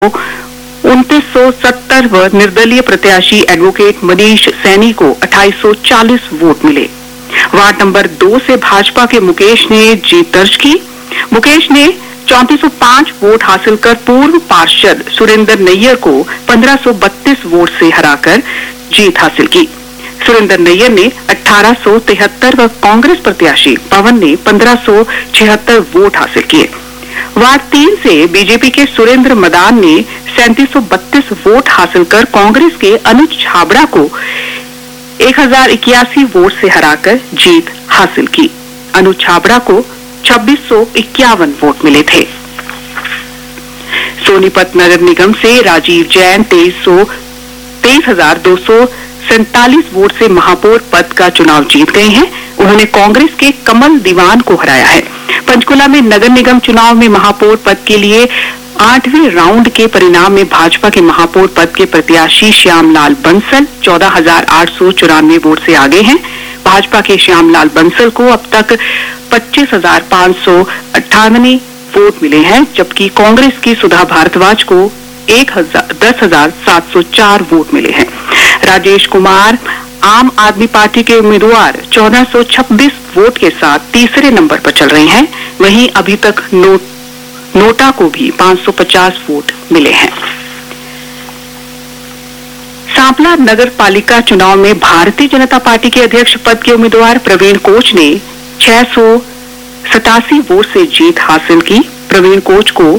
2970 व निर्दलीय प्रत्याशी एडवोकेट मनीष सैनी को 2840 वोट मिले। वार्ड नंबर 2 से भाजपा के मुकेश ने जीत दर्ज की। मुकेश ने 3405 वोट हासिल कर पूर्व पार्षद सुरेंद्र नैयर को 1532 वोट से हराकर जीत हासिल की। सुरेंद्र नैयर ने 1873 व कांग्रेस प्रत्याशी पवन ने 1576 वोट हासिल किए। वार्ड 3 से बीजेपी के सुरेंद्र मदान ने 3732 वोट हासिल कर कांग्रेस के अनुज छाबड़ा को 1081 वोट से हराकर जीत हासिल की। अनुज छाबड़ा को 2651 वोट मिले थे। सोनीपत नगर निगम से राजीव जैन 23,247 वोट से महापौर पद का चुनाव जीत गए हैं। उन्होंने कांग्रेस के कमल दीवान को हराया है। पंचकुला में नगर निगम चुनाव में महापौर पद के लिए 8वें राउंड के परिणाम में भाजपा के महापौर पद के प्रत्याशी श्यामलाल बंसल 14,894 वोट से आगे हैं। भाजपा के श्यामलाल बंसल को अब तक 25,598 वोट मिले हैं, जबकि कांग्रेस की सुधा भारद्वाज को 10,704 वोट मिले हैं। राजेश कुमार आम आदमी पार्टी के उम्मीदवार 1426 वोट के साथ तीसरे नंबर पर चल रहे हैं। वहीं अभी तक नोटा को भी 550 वोट मिले हैं। सांपला नगर पालिका चुनाव में भारतीय जनता पार्टी के अध्यक्ष पद के उम्मीदवार प्रवीण कोच ने 687 वोट से जीत हासिल की। प्रवीण कोच को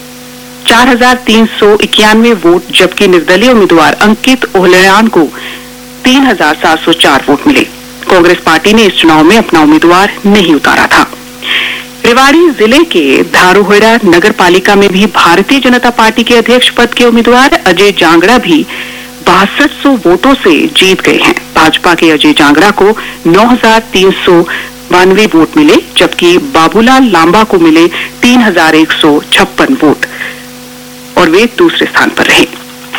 4,391 वोट, जबकि निर्दलीय उम्मीदवार अंकित ओहलयान को 3,704 वोट मिले। कांग्रेस पार्टी ने इस चुनाव में अपना उम्मीदवार नहीं उतारा था। रेवाड़ी जिले के धारूहेड़ा नगर पालिका में भी भारतीय जनता पार्टी के अध्यक्ष पद के उम्मीदवार अजय जांगड़ा भी 6200 वोटों से जीत गए हैं। भाजपा के अजय जांगड़ा को 9,392 वोट मिले, जबकि बाबूलाल लांबा को मिले 3,156 वोट और वे दूसरे स्थान पर रहे।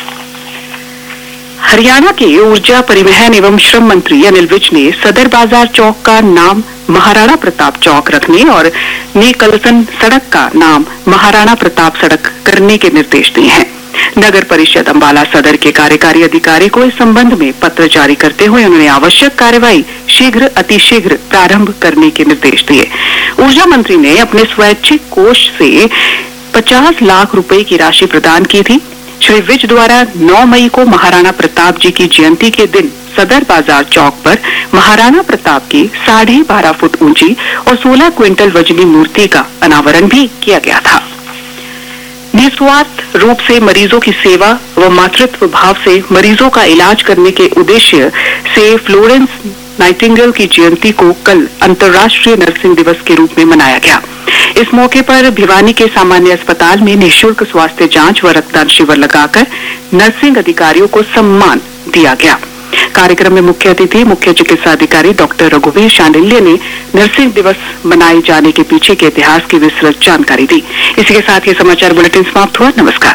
हरियाणा के ऊर्जा परिवहन एवं श्रम मंत्री अनिल विज ने सदर बाजार चौक का नाम महाराणा प्रताप चौक रखने और नीकलसन सड़क का नाम महाराणा प्रताप सड़क करने के निर्देश दिए हैं। नगर परिषद अंबाला सदर के कार्यकारी अधिकारी को इस संबंध में पत्र जारी करते हुए उन्होंने आवश्यक कार्रवाई अतिशीघ्र प्रारंभ करने के निर्देश दिए। ऊर्जा मंत्री ने अपने स्वैच्छिक कोष से 50 लाख रुपए की राशि प्रदान की थी। श्री विज द्वारा 9 मई को महाराणा प्रताप जी की जयंती के दिन सदर बाजार चौक पर महाराणा प्रताप की 12.5 फुट ऊंची और 16 क्विंटल वजनी मूर्ति का अनावरण भी किया गया था। निस्वार्थ रूप से मरीजों की सेवा व मातृत्व भाव से मरीजों का इलाज करने के उद्देश्य से फ्लोरेंस नाइटिंगेल की जयंती को कल अंतर्राष्ट्रीय नर्सिंग दिवस के रूप में मनाया गया। इस मौके पर भिवानी के सामान्य अस्पताल में निःशुल्क स्वास्थ्य जांच व रक्तदान शिविर लगाकर नर्सिंग अधिकारियों को सम्मान दिया गया। कार्यक्रम में मुख्य अतिथि मुख्य चिकित्सा अधिकारी डॉक्टर रघुवीर शांडिल्य ने नर्सिंग दिवस मनाए जाने के पीछे के इतिहास की विस्तृत जानकारी दी। इसी के साथ ये समाचार बुलेटिन समाप्त हुआ। नमस्कार।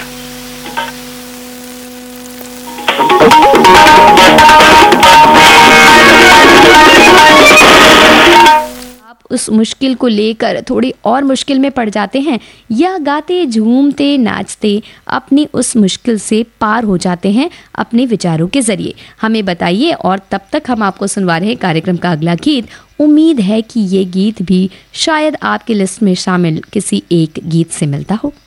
उस मुश्किल को लेकर थोड़ी और मुश्किल में पड़ जाते हैं या गाते झूमते नाचते अपनी उस मुश्किल से पार हो जाते हैं अपने विचारों के जरिए। हमें बताइए और तब तक हम आपको सुनवा रहे हैं कार्यक्रम का अगला गीत। उम्मीद है कि ये गीत भी शायद आपकी लिस्ट में शामिल किसी एक गीत से मिलता हो।